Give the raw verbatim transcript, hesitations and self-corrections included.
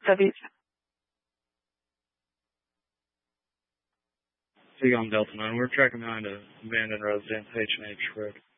W. Seagull Delta nine, we're tracking behind a abandoned residence, H and H Road.